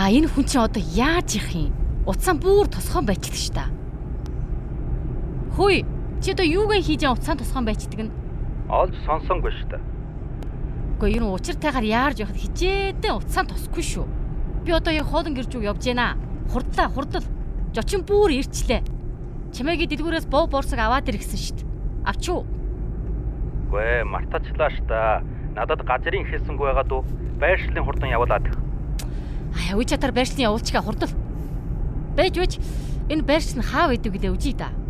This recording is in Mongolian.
Энэ хүн чинь одоо яаж их юм? Утсаа бүр тосгоон байцдаг ш та. Хөөе, чи одоо юугаа хийж утсаа тосгоон байцдаг нь? Олж сонсонгүй ш та. Гэхдээ ер нь учиртайгаар яарж явахад хичээдэн утсаа тосхгүй шүү. Би одоо яг хоолн гэрж юу явж байна. Хурдал. Жочин бүр ирчлээ. Чимээгийн дэлгүүрээс боо борсог аваад иргсэн штт. Авч юу? Гүй мартачлаа ш та. Надад газрын ихэлсэнгүй байгаад уу? Байршлын хурдан явуулаад. Үе чатар байршлын явуулчгаа хурдал. Байж энэ байршил нь хаа байдаг гэлээ үжий да.